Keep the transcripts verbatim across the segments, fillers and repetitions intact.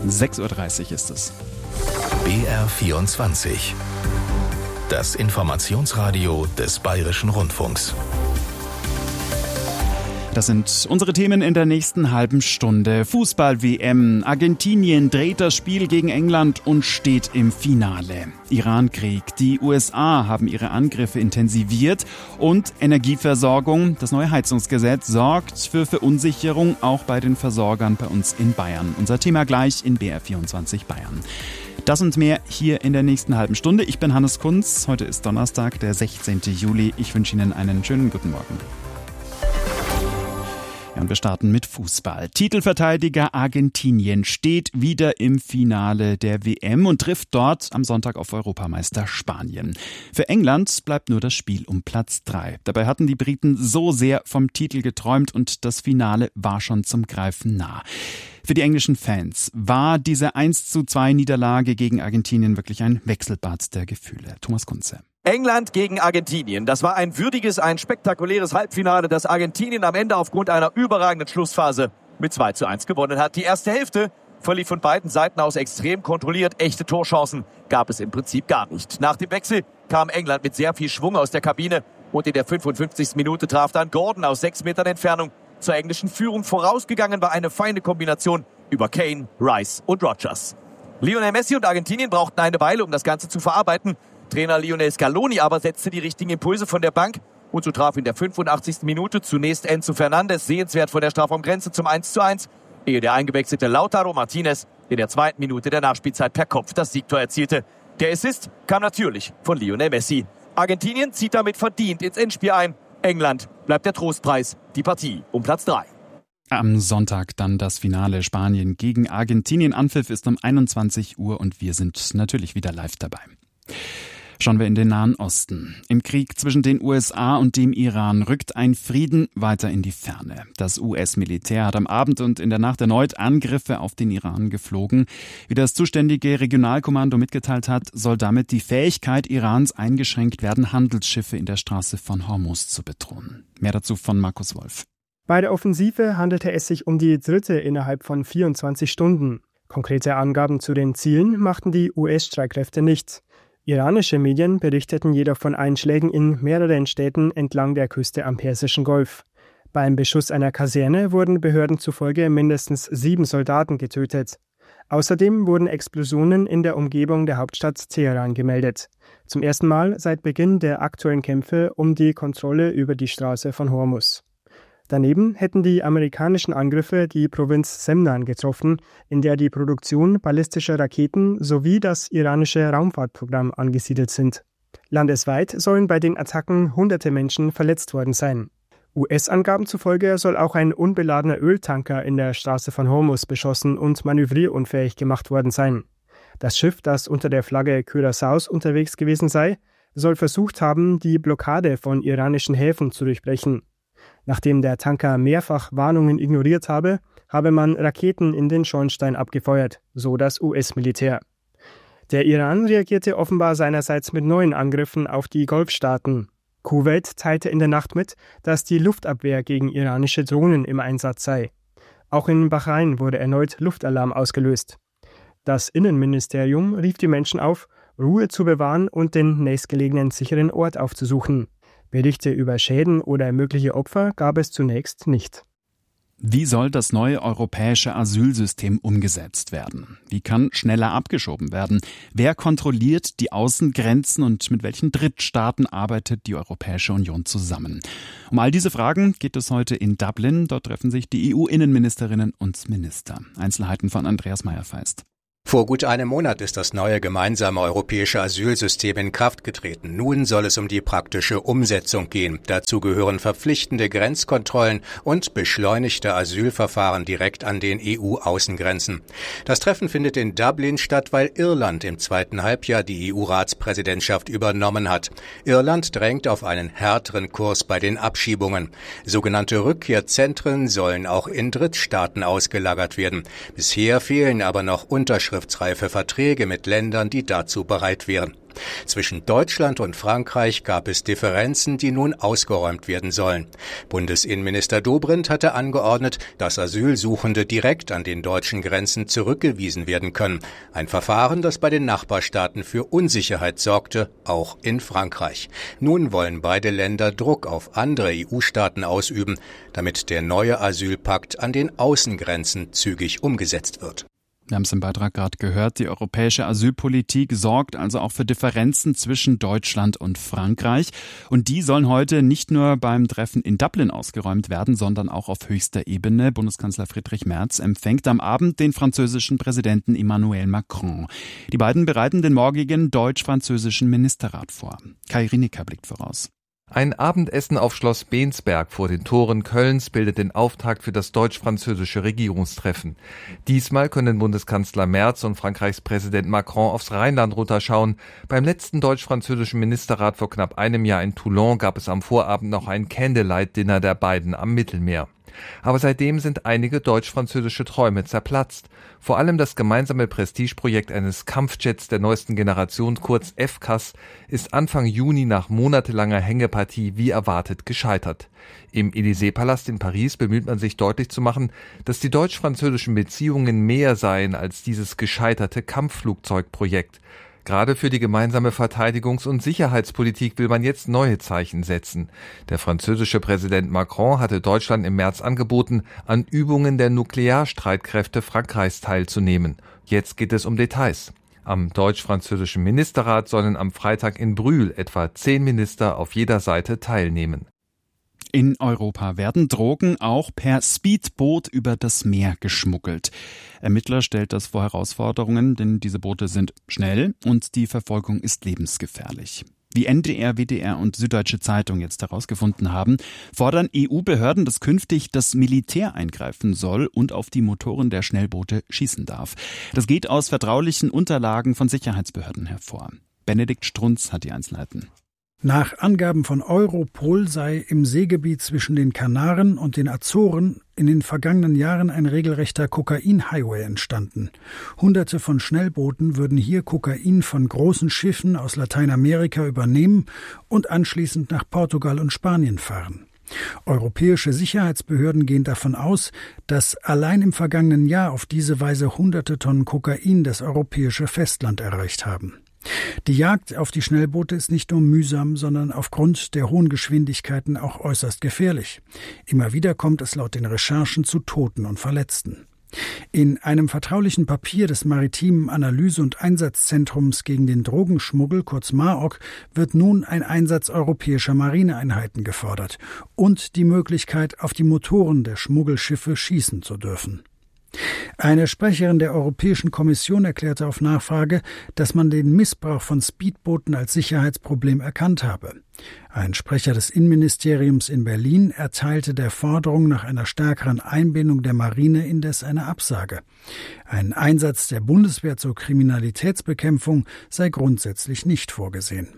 sechs Uhr dreißig ist es. B R vierundzwanzig. Das Informationsradio des Bayerischen Rundfunks. Das sind unsere Themen in der nächsten halben Stunde. Fußball-W M. Argentinien dreht das Spiel gegen England und steht im Finale. Iran-Krieg. Die U S A haben ihre Angriffe intensiviert. Und Energieversorgung. Das neue Heizungsgesetz sorgt für Verunsicherung auch bei den Versorgern bei uns in Bayern. Unser Thema gleich in B R vierundzwanzig Bayern. Das und mehr hier in der nächsten halben Stunde. Ich bin Hannes Kunz. Heute ist Donnerstag, der sechzehnten Juli. Ich wünsche Ihnen einen schönen guten Morgen. Ja, und wir starten mit Fußball. Titelverteidiger Argentinien steht wieder im Finale der W M und trifft dort am Sonntag auf Europameister Spanien. Für England bleibt nur das Spiel um Platz drei. Dabei hatten die Briten so sehr vom Titel geträumt und das Finale war schon zum Greifen nah. Für die englischen Fans war diese eins zu zwei Niederlage gegen Argentinien wirklich ein Wechselbad der Gefühle. Thomas Kunze. England gegen Argentinien. Das war ein würdiges, ein spektakuläres Halbfinale, das Argentinien am Ende aufgrund einer überragenden Schlussphase mit zwei zu eins gewonnen hat. Die erste Hälfte verlief von beiden Seiten aus extrem kontrolliert. Echte Torchancen gab es im Prinzip gar nicht. Nach dem Wechsel kam England mit sehr viel Schwung aus der Kabine und in der fünfundfünfzigsten Minute traf dann Gordon aus sechs Metern Entfernung zur englischen Führung. Vorausgegangen war eine feine Kombination über Kane, Rice und Rodgers. Lionel Messi und Argentinien brauchten eine Weile, um das Ganze zu verarbeiten. Trainer Lionel Scaloni aber setzte die richtigen Impulse von der Bank und so traf in der fünfundachtzigsten Minute zunächst Enzo Fernandes sehenswert vor der Strafraumgrenze zum eins zu eins, ehe der eingewechselte Lautaro Martinez in der zweiten Minute der Nachspielzeit per Kopf das Siegtor erzielte. Der Assist kam natürlich von Lionel Messi. Argentinien zieht damit verdient ins Endspiel ein. England bleibt der Trostpreis, die Partie um Platz drei. Am Sonntag dann das Finale Spanien gegen Argentinien. Anpfiff ist um einundzwanzig Uhr und wir sind natürlich wieder live dabei. Schauen wir in den Nahen Osten. Im Krieg zwischen den U S A und dem Iran rückt ein Frieden weiter in die Ferne. Das U S-Militär hat am Abend und in der Nacht erneut Angriffe auf den Iran geflogen. Wie das zuständige Regionalkommando mitgeteilt hat, soll damit die Fähigkeit Irans eingeschränkt werden, Handelsschiffe in der Straße von Hormuz zu bedrohen. Mehr dazu von Markus Wolf. Bei der Offensive handelte es sich um die dritte innerhalb von vierundzwanzig Stunden. Konkrete Angaben zu den Zielen machten die U S-Streitkräfte nicht. Iranische Medien berichteten jedoch von Einschlägen in mehreren Städten entlang der Küste am Persischen Golf. Beim Beschuss einer Kaserne wurden Behörden zufolge mindestens sieben Soldaten getötet. Außerdem wurden Explosionen in der Umgebung der Hauptstadt Teheran gemeldet. Zum ersten Mal seit Beginn der aktuellen Kämpfe um die Kontrolle über die Straße von Hormuz. Daneben hätten die amerikanischen Angriffe die Provinz Semnan getroffen, in der die Produktion ballistischer Raketen sowie das iranische Raumfahrtprogramm angesiedelt sind. Landesweit sollen bei den Attacken hunderte Menschen verletzt worden sein. U S-Angaben zufolge soll auch ein unbeladener Öltanker in der Straße von Hormuz beschossen und manövrierunfähig gemacht worden sein. Das Schiff, das unter der Flagge Curaçaos unterwegs gewesen sei, soll versucht haben, die Blockade von iranischen Häfen zu durchbrechen. Nachdem der Tanker mehrfach Warnungen ignoriert habe, habe man Raketen in den Schornstein abgefeuert, so das U S-Militär. Der Iran reagierte offenbar seinerseits mit neuen Angriffen auf die Golfstaaten. Kuwait teilte in der Nacht mit, dass die Luftabwehr gegen iranische Drohnen im Einsatz sei. Auch in Bahrain wurde erneut Luftalarm ausgelöst. Das Innenministerium rief die Menschen auf, Ruhe zu bewahren und den nächstgelegenen sicheren Ort aufzusuchen. Berichte über Schäden oder mögliche Opfer gab es zunächst nicht. Wie soll das neue europäische Asylsystem umgesetzt werden? Wie kann schneller abgeschoben werden? Wer kontrolliert die Außengrenzen und mit welchen Drittstaaten arbeitet die Europäische Union zusammen? Um all diese Fragen geht es heute in Dublin. Dort treffen sich die E U-Innenministerinnen und Minister. Einzelheiten von Andreas Meyer-Feist. Vor gut einem Monat ist das neue gemeinsame europäische Asylsystem in Kraft getreten. Nun soll es um die praktische Umsetzung gehen. Dazu gehören verpflichtende Grenzkontrollen und beschleunigte Asylverfahren direkt an den E U-Außengrenzen. Das Treffen findet in Dublin statt, weil Irland im zweiten Halbjahr die E U-Ratspräsidentschaft übernommen hat. Irland drängt auf einen härteren Kurs bei den Abschiebungen. Sogenannte Rückkehrzentren sollen auch in Drittstaaten ausgelagert werden. Bisher fehlen aber noch Unterschriften reife Verträge mit Ländern, die dazu bereit wären. Zwischen Deutschland und Frankreich gab es Differenzen, die nun ausgeräumt werden sollen. Bundesinnenminister Dobrindt hatte angeordnet, dass Asylsuchende direkt an den deutschen Grenzen zurückgewiesen werden können. Ein Verfahren, das bei den Nachbarstaaten für Unsicherheit sorgte, auch in Frankreich. Nun wollen beide Länder Druck auf andere E U-Staaten ausüben, damit der neue Asylpakt an den Außengrenzen zügig umgesetzt wird. Wir haben es im Beitrag gerade gehört, die europäische Asylpolitik sorgt also auch für Differenzen zwischen Deutschland und Frankreich. Und die sollen heute nicht nur beim Treffen in Dublin ausgeräumt werden, sondern auch auf höchster Ebene. Bundeskanzler Friedrich Merz empfängt am Abend den französischen Präsidenten Emmanuel Macron. Die beiden bereiten den morgigen deutsch-französischen Ministerrat vor. Kai Rienecker blickt voraus. Ein Abendessen auf Schloss Bensberg vor den Toren Kölns bildet den Auftakt für das deutsch-französische Regierungstreffen. Diesmal können Bundeskanzler Merz und Frankreichs Präsident Macron aufs Rheinland runterschauen. Beim letzten deutsch-französischen Ministerrat vor knapp einem Jahr in Toulon gab es am Vorabend noch ein Candlelight-Dinner der beiden am Mittelmeer. Aber seitdem sind einige deutsch-französische Träume zerplatzt. Vor allem das gemeinsame Prestigeprojekt eines Kampfjets der neuesten Generation, kurz F C A S, ist Anfang Juni nach monatelanger Hängepartie wie erwartet gescheitert. Im Élysée-Palast in Paris bemüht man sich deutlich zu machen, dass die deutsch-französischen Beziehungen mehr seien als dieses gescheiterte Kampfflugzeugprojekt. Gerade für die gemeinsame Verteidigungs- und Sicherheitspolitik will man jetzt neue Zeichen setzen. Der französische Präsident Macron hatte Deutschland im März angeboten, an Übungen der Nuklearstreitkräfte Frankreichs teilzunehmen. Jetzt geht es um Details. Am deutsch-französischen Ministerrat sollen am Freitag in Brühl etwa zehn Minister auf jeder Seite teilnehmen. In Europa werden Drogen auch per Speedboot über das Meer geschmuggelt. Ermittler stellt das vor Herausforderungen, denn diese Boote sind schnell und die Verfolgung ist lebensgefährlich. Wie N D R, W D R und Süddeutsche Zeitung jetzt herausgefunden haben, fordern E U-Behörden, dass künftig das Militär eingreifen soll und auf die Motoren der Schnellboote schießen darf. Das geht aus vertraulichen Unterlagen von Sicherheitsbehörden hervor. Benedikt Strunz hat die Einzelheiten. Nach Angaben von Europol sei im Seegebiet zwischen den Kanaren und den Azoren in den vergangenen Jahren ein regelrechter Kokain-Highway entstanden. Hunderte von Schnellbooten würden hier Kokain von großen Schiffen aus Lateinamerika übernehmen und anschließend nach Portugal und Spanien fahren. Europäische Sicherheitsbehörden gehen davon aus, dass allein im vergangenen Jahr auf diese Weise hunderte Tonnen Kokain das europäische Festland erreicht haben. Die Jagd auf die Schnellboote ist nicht nur mühsam, sondern aufgrund der hohen Geschwindigkeiten auch äußerst gefährlich. Immer wieder kommt es laut den Recherchen zu Toten und Verletzten. In einem vertraulichen Papier des Maritimen Analyse- und Einsatzzentrums gegen den Drogenschmuggel, kurz MAOC, wird nun ein Einsatz europäischer Marineeinheiten gefordert und die Möglichkeit, auf die Motoren der Schmuggelschiffe schießen zu dürfen. Eine Sprecherin der Europäischen Kommission erklärte auf Nachfrage, dass man den Missbrauch von Speedbooten als Sicherheitsproblem erkannt habe. Ein Sprecher des Innenministeriums in Berlin erteilte der Forderung nach einer stärkeren Einbindung der Marine indes eine Absage. Ein Einsatz der Bundeswehr zur Kriminalitätsbekämpfung sei grundsätzlich nicht vorgesehen.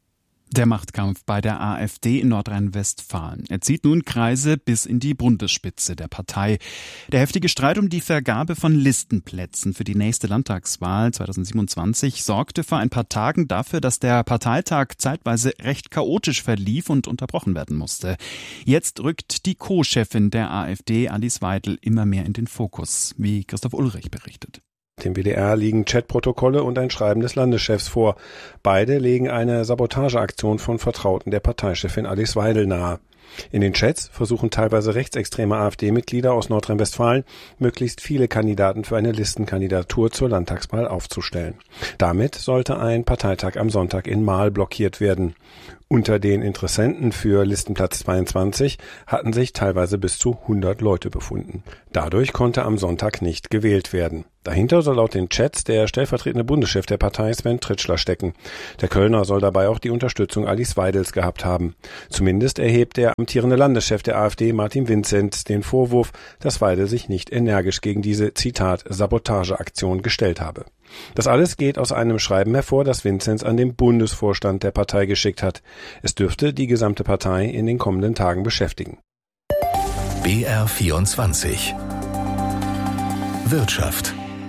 Der Machtkampf bei der AfD in Nordrhein-Westfalen. Er zieht nun Kreise bis in die Bundesspitze der Partei. Der heftige Streit um die Vergabe von Listenplätzen für die nächste Landtagswahl zweitausendsiebenundzwanzig sorgte vor ein paar Tagen dafür, dass der Parteitag zeitweise recht chaotisch verlief und unterbrochen werden musste. Jetzt rückt die Co-Chefin der AfD, Alice Weidel, immer mehr in den Fokus, wie Christoph Ulrich berichtet. Dem W D R liegen Chatprotokolle und ein Schreiben des Landeschefs vor. Beide legen eine Sabotageaktion von Vertrauten der Parteichefin Alice Weidel nahe. In den Chats versuchen teilweise rechtsextreme AfD-Mitglieder aus Nordrhein-Westfalen, möglichst viele Kandidaten für eine Listenkandidatur zur Landtagswahl aufzustellen. Damit sollte ein Parteitag am Sonntag in Marl blockiert werden. Unter den Interessenten für Listenplatz zweiundzwanzig hatten sich teilweise bis zu hundert Leute befunden. Dadurch konnte am Sonntag nicht gewählt werden. Dahinter soll laut den Chats der stellvertretende Bundeschef der Partei Sven Tritschler stecken. Der Kölner soll dabei auch die Unterstützung Alice Weidels gehabt haben. Zumindest erhebt der amtierende Landeschef der AfD Martin Vinzenz den Vorwurf, dass Weidel sich nicht energisch gegen diese, Zitat, Sabotageaktion gestellt habe. Das alles geht aus einem Schreiben hervor, das Vinzenz an den Bundesvorstand der Partei geschickt hat. Es dürfte die gesamte Partei in den kommenden Tagen beschäftigen. B R vierundzwanzig Wirtschaft.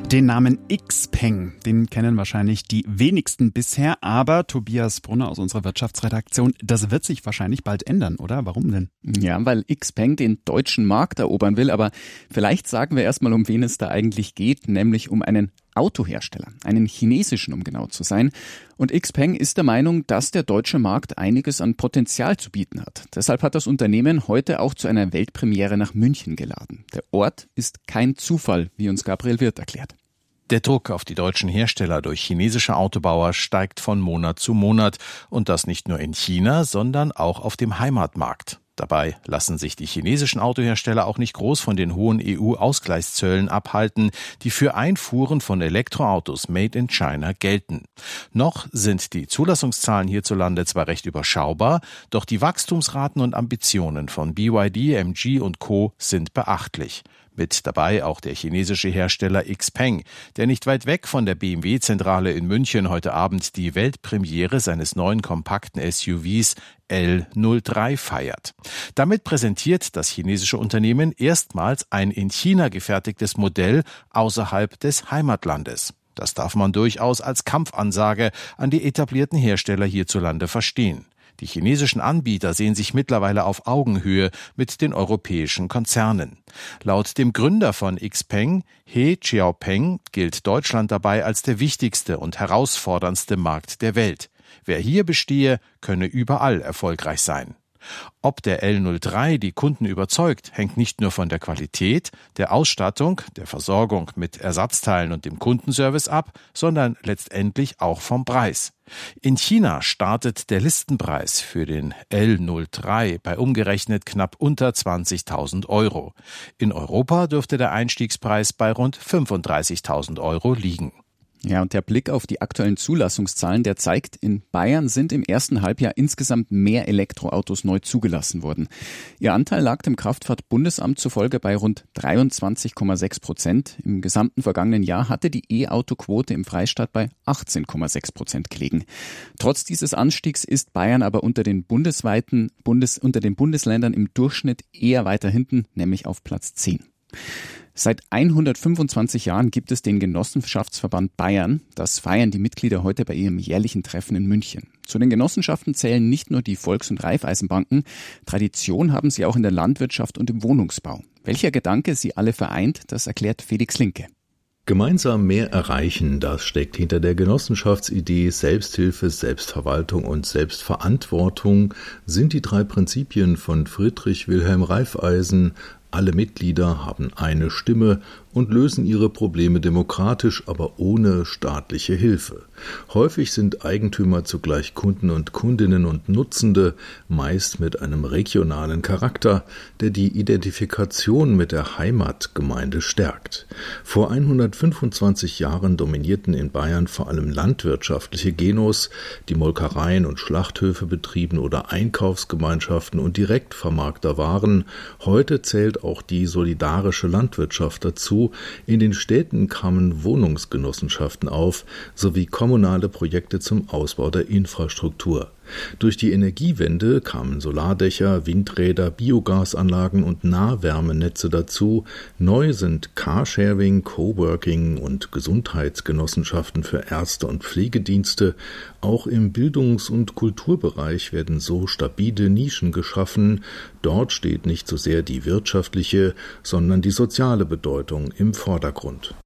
Den Namen Xpeng, den kennen wahrscheinlich die wenigsten bisher, aber Tobias Brunner aus unserer Wirtschaftsredaktion, das wird sich wahrscheinlich bald ändern, oder? Warum denn? Ja, weil Xpeng den deutschen Markt erobern will, aber vielleicht sagen wir erstmal, um wen es da eigentlich geht, nämlich um einen Autohersteller, einen chinesischen, um genau zu sein. Und Xpeng ist der Meinung, dass der deutsche Markt einiges an Potenzial zu bieten hat. Deshalb hat das Unternehmen heute auch zu einer Weltpremiere nach München geladen. Der Ort ist kein Zufall, wie uns Gabriel Wirth erklärt. Der Druck auf die deutschen Hersteller durch chinesische Autobauer steigt von Monat zu Monat. Und das nicht nur in China, sondern auch auf dem Heimatmarkt. Dabei lassen sich die chinesischen Autohersteller auch nicht groß von den hohen E U-Ausgleichszöllen abhalten, die für Einfuhren von Elektroautos made in China gelten. Noch sind die Zulassungszahlen hierzulande zwar recht überschaubar, doch die Wachstumsraten und Ambitionen von B Y D, M G und Co. sind beachtlich. Mit dabei auch der chinesische Hersteller Xpeng, der nicht weit weg von der B M W-Zentrale in München heute Abend die Weltpremiere seines neuen kompakten S U Vs L null drei feiert. Damit präsentiert das chinesische Unternehmen erstmals ein in China gefertigtes Modell außerhalb des Heimatlandes. Das darf man durchaus als Kampfansage an die etablierten Hersteller hierzulande verstehen. Die chinesischen Anbieter sehen sich mittlerweile auf Augenhöhe mit den europäischen Konzernen. Laut dem Gründer von Xpeng, He Xiaopeng, gilt Deutschland dabei als der wichtigste und herausforderndste Markt der Welt. Wer hier bestehe, könne überall erfolgreich sein. Ob der L null drei die Kunden überzeugt, hängt nicht nur von der Qualität, der Ausstattung, der Versorgung mit Ersatzteilen und dem Kundenservice ab, sondern letztendlich auch vom Preis. In China startet der Listenpreis für den L null drei bei umgerechnet knapp unter zwanzigtausend Euro. In Europa dürfte der Einstiegspreis bei rund fünfunddreißigtausend Euro liegen. Ja, und der Blick auf die aktuellen Zulassungszahlen, der zeigt, in Bayern sind im ersten Halbjahr insgesamt mehr Elektroautos neu zugelassen worden. Ihr Anteil lag dem Kraftfahrtbundesamt zufolge bei rund dreiundzwanzig Komma sechs Prozent. Im gesamten vergangenen Jahr hatte die E-Auto-Quote im Freistaat bei achtzehn Komma sechs Prozent gelegen. Trotz dieses Anstiegs ist Bayern aber unter den bundesweiten Bundes, unter den Bundesländern im Durchschnitt eher weiter hinten, nämlich auf Platz zehn. Seit hundertfünfundzwanzig Jahren gibt es den Genossenschaftsverband Bayern. Das feiern die Mitglieder heute bei ihrem jährlichen Treffen in München. Zu den Genossenschaften zählen nicht nur die Volks- und Raiffeisenbanken. Tradition haben sie auch in der Landwirtschaft und im Wohnungsbau. Welcher Gedanke sie alle vereint, das erklärt Felix Linke. Gemeinsam mehr erreichen, das steckt hinter der Genossenschaftsidee. Selbsthilfe, Selbstverwaltung und Selbstverantwortung sind die drei Prinzipien von Friedrich Wilhelm Raiffeisen. Alle Mitglieder haben eine Stimme und lösen ihre Probleme demokratisch, aber ohne staatliche Hilfe. Häufig sind Eigentümer zugleich Kunden und Kundinnen und Nutzende, meist mit einem regionalen Charakter, der die Identifikation mit der Heimatgemeinde stärkt. Vor hundertfünfundzwanzig Jahren dominierten in Bayern vor allem landwirtschaftliche Genos, die Molkereien und Schlachthöfe betrieben oder Einkaufsgemeinschaften und Direktvermarkter waren. Heute zählt auch die solidarische Landwirtschaft dazu. In den Städten kamen Wohnungsgenossenschaften auf, sowie kommunale Projekte zum Ausbau der Infrastruktur. Durch die Energiewende kamen Solardächer, Windräder, Biogasanlagen und Nahwärmenetze dazu. Neu sind Carsharing, Coworking und Gesundheitsgenossenschaften für Ärzte und Pflegedienste. Auch im Bildungs- und Kulturbereich werden so stabile Nischen geschaffen. Dort steht nicht so sehr die wirtschaftliche, sondern die soziale Bedeutung im Vordergrund.